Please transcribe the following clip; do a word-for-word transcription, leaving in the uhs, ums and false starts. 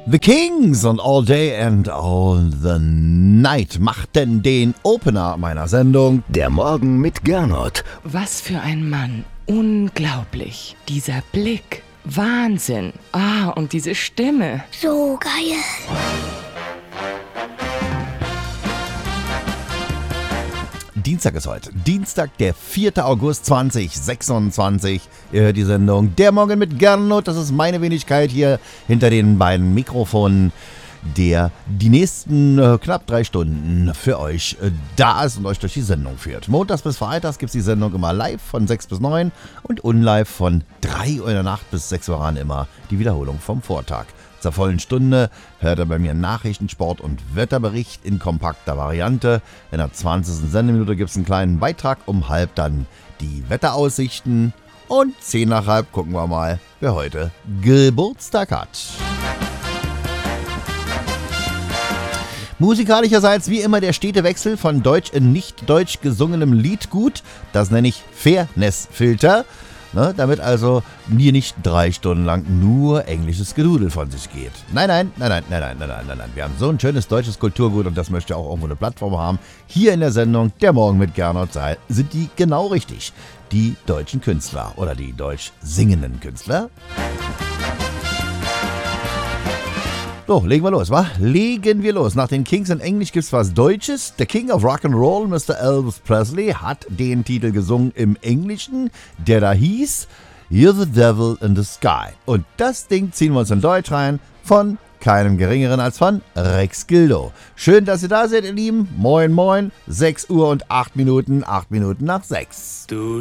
The Kings und All Day and All the Night machten den Opener meiner Sendung. Der Morgen mit Gernot. Was für ein Mann. Unglaublich. Dieser Blick. Wahnsinn. Ah, und diese Stimme. So geil. Dienstag ist heute. Dienstag, der vierter August zweitausendsechsundzwanzig. Ihr hört die Sendung Der Morgen mit Gernot. Das ist meine Wenigkeit hier hinter den beiden Mikrofonen, der die nächsten äh, knapp drei Stunden für euch äh, da ist und euch durch die Sendung führt. Montags bis Freitags gibt es die Sendung immer live von sechs bis neun und unlive von drei Uhr in der Nacht bis sechs Uhr an immer die Wiederholung vom Vortag. Zur vollen Stunde hört er bei mir Nachrichten, Sport und Wetterbericht in kompakter Variante. In der zwanzigsten Sendeminute gibt es einen kleinen Beitrag, um halb dann die Wetteraussichten. Und zehn nach halb gucken wir mal, wer heute Geburtstag hat. Musikalischerseits wie immer der stete Wechsel von deutsch in nicht deutsch gesungenem Liedgut. Das nenne ich Fairness-Filter. Ne, damit also mir nicht drei Stunden lang nur englisches Gedudel von sich geht. Nein, nein, nein, nein, nein, nein, nein, nein, nein, nein. Wir haben so ein schönes deutsches Kulturgut und das möchte auch irgendwo eine Plattform haben. Hier in der Sendung Der Morgen mit Gernot Seil sind die genau richtig. Die deutschen Künstler oder die deutsch singenden Künstler. So, legen wir los, wa? Legen wir los. Nach den Kings in Englisch gibt's was Deutsches. Der King of Rock'n'Roll, Mister Elvis Presley, hat den Titel gesungen im Englischen, der da hieß You're the Devil in the Sky. Und das Ding ziehen wir uns in Deutsch rein von keinem Geringeren als von Rex Gildo. Schön, dass ihr da seid, ihr Lieben. Moin, moin. sechs Uhr und acht Minuten, acht Minuten nach sechs. Du